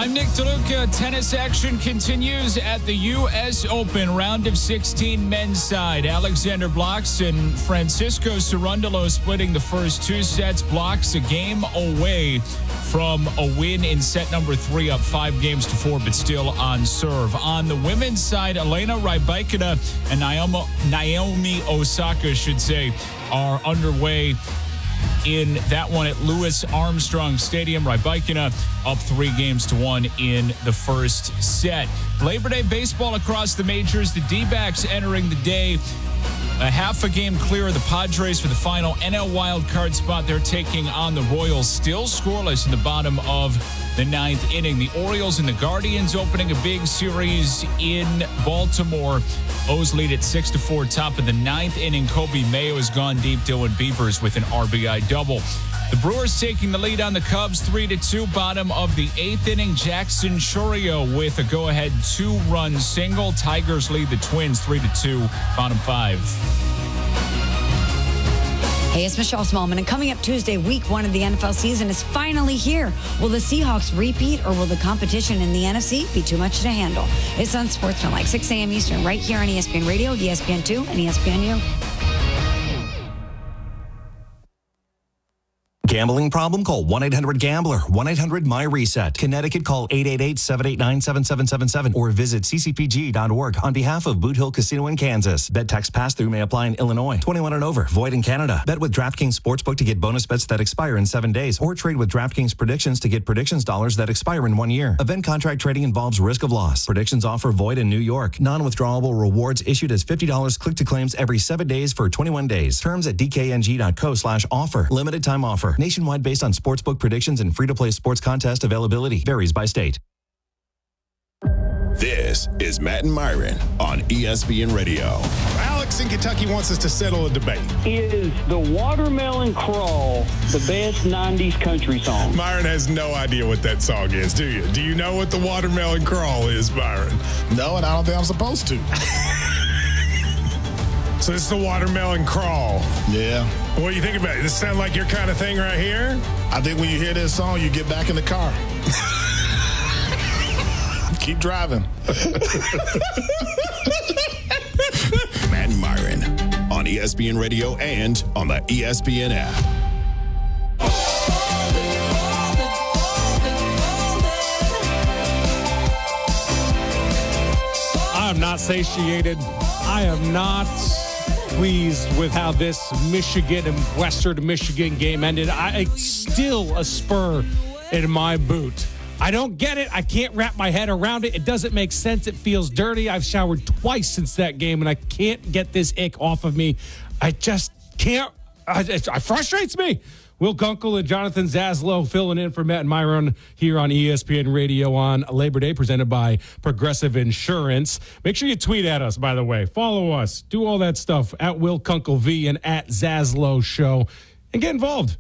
I'm Nick DeLuca. Tennis action continues at the U.S. Open round of 16 men's side. Alexander Blocks and Francisco Cerundolo splitting the first two sets. Blocks a game away from a win in set number 3, up 5-4, but still on serve. On the women's side, Elena Rybakina and Naomi Osaka, are underway in that one at Louis Armstrong Stadium. Rybakina up 3-1 in the first set. Labor Day baseball across the majors. The D-backs entering the day a half a game clear of the Padres for the final NL wildcard spot. They're taking on the Royals, still scoreless in the bottom of the 9th inning. The Orioles and the Guardians opening a big series in Baltimore. O's lead at 6-4, top of the 9th inning. Kobe Mayo has gone deep. Dylan Beavers with an RBI double. The Brewers taking the lead on the Cubs 3-2, bottom of the 8th inning. Jackson Chourio with a go-ahead 2-run single. Tigers lead the Twins 3-2, bottom 5. Hey, it's Michelle Smallman, and coming up Tuesday, week 1 of the NFL season is finally here. Will the Seahawks repeat, or will the competition in the NFC be too much to handle? It's on Sportsman like 6 a.m. Eastern, right here on ESPN Radio, ESPN2, and ESPNU. Gambling problem? Call 1-800-GAMBLER, 1-800-MY-RESET. Connecticut, call 888-789-7777 or visit ccpg.org on behalf of Boot Hill Casino in Kansas. Bet tax pass-through may apply in Illinois. 21 and over. Void in Canada. Bet with DraftKings Sportsbook to get bonus bets that expire in 7 days, or trade with DraftKings Predictions to get predictions dollars that expire in 1 year. Event contract trading involves risk of loss. Predictions offer void in New York. Non-withdrawable rewards issued as $50 click-to-claims every 7 days for 21 days. Terms at dkng.co/offer. Limited time offer. Nationwide based on sportsbook predictions and free-to-play sports contest availability. Varies by state. This is Matt and Myron on ESPN Radio. Alex in Kentucky wants us to settle a debate. Is the Watermelon Crawl the best 90s country song? Myron has no idea what that song is, do you? Do you know what the Watermelon Crawl is, Myron? No, and I don't think I'm supposed to. So this is the Watermelon Crawl. Yeah. What do you think about it? Does this sound like your kind of thing right here? I think when you hear this song, you get back in the car. Keep driving. Matt and Myron on ESPN Radio and on the ESPN app. I am not satiated. I am not pleased with how this Michigan and Western Michigan game ended. I still a spur in my boot. I don't get it. I can't wrap my head around it. It doesn't make sense. It feels dirty. I've showered twice since that game, and I can't get this ick off of me. I just can't. It frustrates me. Will Kunkel and Jonathan Zaslow filling in for Matt and Myron here on ESPN Radio on Labor Day, presented by Progressive Insurance. Make sure you tweet at us, by the way. Follow us. Do all that stuff at Will Kunkel V and at Zaslow Show. And get involved.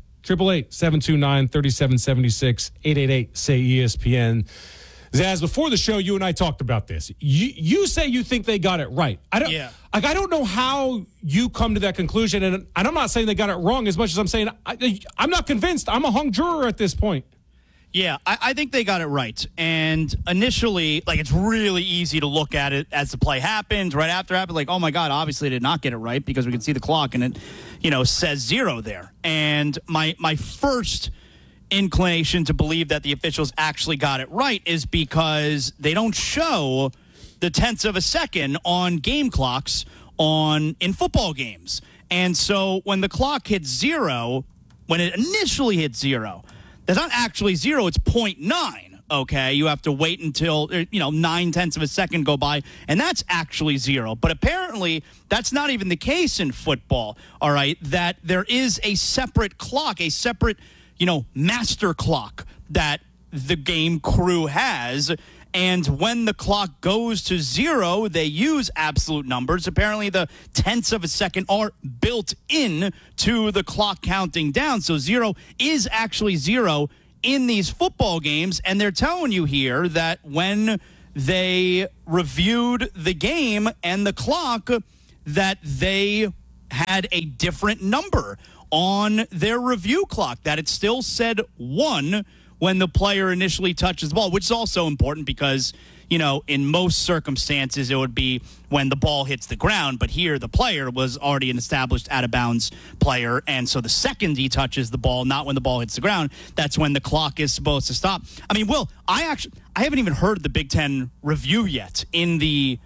888-729-3776, 888-SAY-ESPN. Zaz, before the show, you and I talked about this. You say you think they got it right. I don't know how you come to that conclusion, and I'm not saying they got it wrong as much as I'm saying I'm not convinced. I'm a hung juror at this point. Yeah, I think they got it right. And initially, it's really easy to look at it as the play happens, right after it happened, oh, my God, obviously they did not get it right because we can see the clock and it, says 0 there. And my first inclination to believe that the officials actually got it right is because they don't show the tenths of a second on game clocks in football games. And so when the clock hits 0, when it initially hits 0, that's not actually 0, it's 0.9, okay? You have to wait until, 9/10 of a second go by, and that's actually 0. But apparently, that's not even the case in football, all right? That there is a separate clock, a separate, master clock that the game crew has. And when the clock goes to 0, they use absolute numbers. Apparently, the tenths of a second are built in to the clock counting down. So 0 is actually 0 in these football games. And they're telling you here that when they reviewed the game and the clock, that they had a different number on their review clock, that it still said 1 when the player initially touches the ball, which is also important because, in most circumstances, it would be when the ball hits the ground. But here, the player was already an established out-of-bounds player. And so the second he touches the ball, not when the ball hits the ground, that's when the clock is supposed to stop. I mean, Will, I haven't even heard the Big Ten review yet in the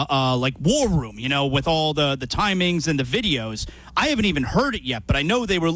war room, with all the timings and the videos. I haven't even heard it yet, but I know they were